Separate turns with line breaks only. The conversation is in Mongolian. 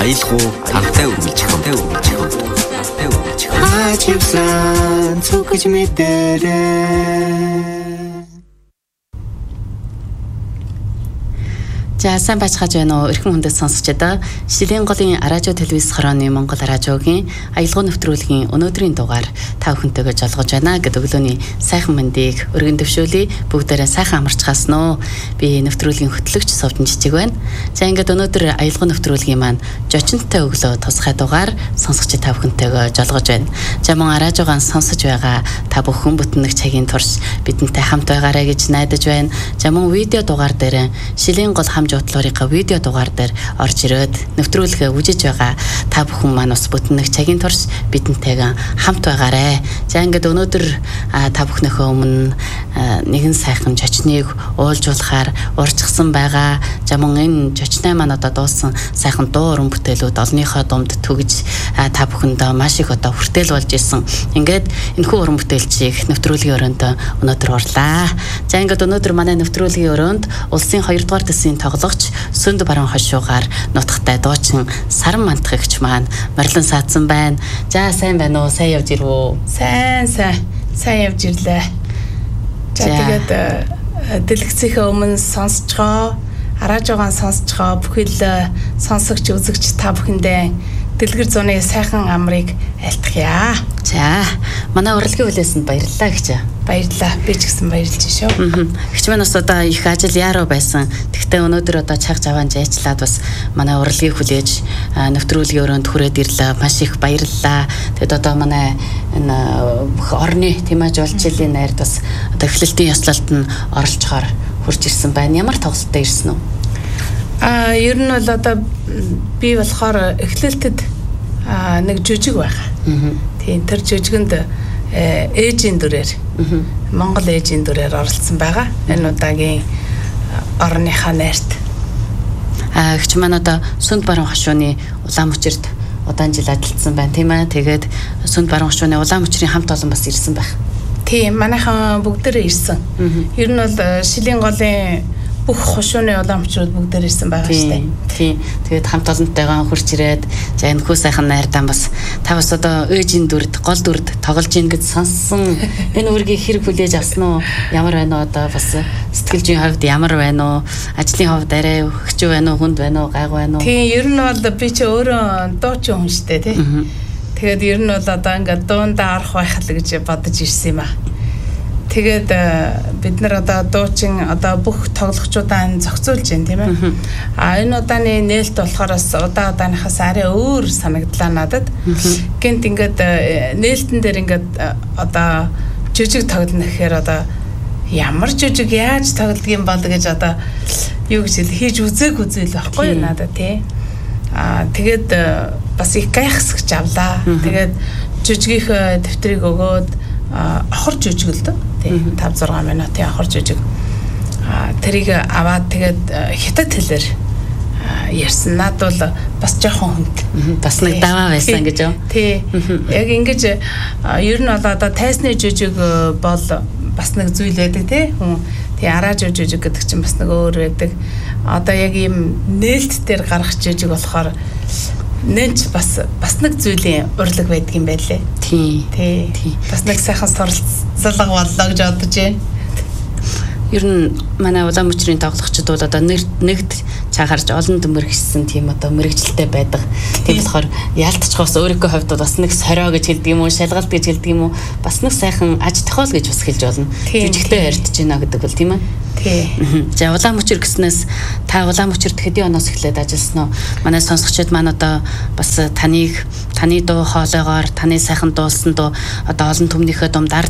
Аялгуу тантай үргэлжих. Ачивсан цогж мэдэрээ.
За сайн бачгаж байна уу? Эрхэм хүндэт сонсогчдоо Шилийн голын радио телевиз хорооны Монгол радиогийн аялгау нэвтрүүлгийн өнөөдрийн дугаар та бүхэнтэйгээ жолгож байна гэдэг өглөөний сайхан мэндийг өргөн дэвшүүлье. Бүгдээрээ сайхан амарчгаасан уу? Би нэвтрүүлгийн хөтлөгч Совдон Жижиг байна. За ингээд өнөөдөр аялгау нэвтрүүлгийн маань жочинтой өглөө тусгай дугаар сонсогч та бүхэнтэйгээ жолгож байна. За мөн радиогаан сонсож байгаа та бүхэн бүтэн нэг цагийн турш бидэнтэй хамт байгаарай гэж найдаж байна. За мөн видео дугаар дээр Шилийн гол жотлорынхаа видео дугаар дээр орж ирээд нэвтрүүлгээ үжиж байгаа та бүхэн маань бас бүтэн нэг цагийн турш бидэнтэйгээ хамт байгаарэ. За ингээд өнөөдөр та бүхнийхээ өмнө нэгэн сайхан жочныг уулжуулахаар урьдчилсан байгаа. За мөн энэ жочнаа маань одоо дуусан сайхан дуу уран бүтээлүүд олонныхоо дунд түгж та бүхэндээ маш их одоо хүртэл болж исэн. Ингээд энэхүү уран бүтээлчийг нэвтрүүлгийн өрөөнд өнөөдөр орлаа. За ингээд өнөөдөр манай нэвтрүүлгийн өрөөнд улсын 2 дугаар дэсийн тоглогч Сүнд баруун хошуугаар нутагтай дуучин Саран Мантахигч маань морилон саадсан байна. За сайн байна уу? Сайн явж ирв үү?
Сайн явж ирлээ. За тэгээд дэлгэцийнхээ өмнө сонсцгоо, радиогаан сонсцгоо бүхэл сонсогч үзэгч та бүхэндээ дэлгэр зууны сайхан амрыг айлтгая.
За манай урлагийн хүлээсэнд баярлалаа гэж.
Баярлалаа. Би ч гэсэн баярлж шүү.
Гэгч маань бас одоо их ажил яаруу байсан. Тэгтээ өнөөдөр одоо чаг жаван жайчлаад бас манай урлагийг хүлээж нэвтрүүлгийн өрөөнд хүрээд ирлээ. Маш их баярлалаа. Тэгэд одоо манай энэ орны Тимаж Улчилын найрд бас одоо эхлэлтийн ёслолд нь оролцохоор хурж ирсэн байна. Ямар тоглолттой ирсэн үү?
Ер нь бол одоо би болохоор эхлэлтэд нэг жүжиг байгаа. Тийм тэр жүжигэнд ээжийн дүрээр Монгол ээжийн дүрээр оролцсон байгаа. Энэ удаагийн орныхаа найрт.
Гэгч маань одоо Сүнд баруун хошууны улаан мөчөрд удаан жил ажилласан байна тийм ээ. Тэгээд Сүнд баруун хошууны улаан мөчрийн хамт олон бас ирсэн байх.
Тийм манайхан бүгдээрээ ирсэн. Ер нь бол Шилийн голын бүх хошууны улаан мөчрүүд бүгдээр ирсэн байгаа шүү дээ.
Тийм. Тэгээд хамт олонтойгоо хурж ирээд за энэ хүү сайхан найрдан бас та бас одоо ээжийн дүрд, гол дүрд тоглож ийн гэж сонссон. Энэ үргийг хэрэг хүлээж авсан уу? Ямар байна уу одоо бас сэтгэлжийн хувьд ямар байна уу? Ажлын хувьд арай өгч байна уу, хүнд байна уу, гайг байна уу?
Тийм, ер нь бол би чи өөрөө дуучин хүн шүү дээ, тий. Тэгээд ер нь бол одоо ингээд дундаа арах байх л гэж бодож ирсэн юм аа. Тэгээд бид нар одоо дуучин одоо бүх тоглогчудаа зохицуулж байна тийм ээ. Энэ удааны нээлт болохоос удааныхаас арай өөр санагдлаа надад. Гэнт ингээд нээлтэн дээр ингээд одоо жүжиг тоглоно гэхээр одоо ямар жүжиг яаж тоглодгийг бол гэж одоо юу гэж хийж үзээг үзэл байхгүй юу надад тий. Тэгээд бас их гайхсагч авлаа. Тэгээд жүжигийнхээ дэвтрийг өгөөд хор жүжиг л дөө. 5-6 минутын хор жүжиг. Тэрийг аваад тэгээд хятад хэлээр ярьсан. Наад бол бас жоохон хүнд.
Бас нэг даваа байсан гэж юу?
Тий. Яг ингэж ер нь бол одоо тайсны жүжиг бол бас нэг зүйл байдаг тий. Тий арааж жүжиг гэдэг чинь бас нэг өөр байдаг. Одоо яг ийм нээлт дээр гарах жүжиг болохоор нэнч бас нэг зүйлийн урлаг байдаг юм байлээ. Тий. Бас нэг сайхан суралцлага боллоо гэж бодож байна.
Ер нь манай улаан мөчрийн тоглогчид бол одоо нэгд чанхарч олон төмөр гиссэн тийм одоо мэрэгжилтэй байдаг. Тийм болохоор яалтчих бас өөрийнхөө хувьд бас нэг сорио гэж хэлдэг юм уу, шалгалт гэж хэлдэг юм уу, бас нэг сайхан аж тохиол гэж бас хэлж болно. Жүжигтэй ярьдаж байна гэдэг бол тийм ээ.
Тий.
За улаан мөчр гэснээс та улаан мөчрд хэдийн оноос эхлээд ажилласан уу? Манай сонсогчид маань одоо бас таны дуу хоолойгоор таны сайхан дуулсан дуу одоо олон түмнийхээ думд ард